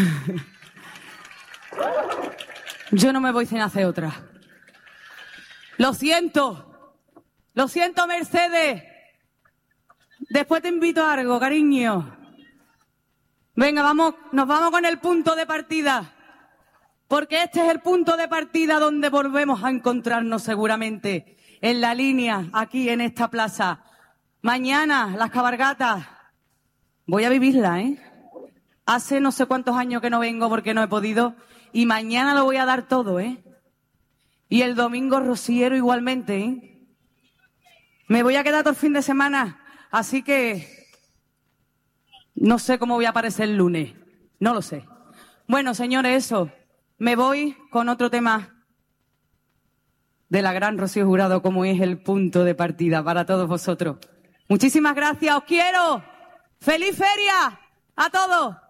Yo no me voy sin hacer otra. Lo siento, Mercedes. Después te invito a algo, cariño. Venga, nos vamos con el punto de partida. Porque este es el punto de partida donde volvemos a encontrarnos seguramente. En la línea, aquí en esta plaza. Mañana, las cabalgatas. Voy a vivirla, ¿eh? Hace no sé cuántos años que no vengo porque no he podido. Y mañana lo voy a dar todo, ¿eh? Y el domingo rociero igualmente, ¿eh? Me voy a quedar todo el fin de semana. Así que no sé cómo voy a aparecer el lunes. No lo sé. Bueno, señores, eso. Me voy con otro tema de la gran Rocío Jurado, como es el punto de partida para todos vosotros. Muchísimas gracias. Os quiero. ¡Feliz feria a todos!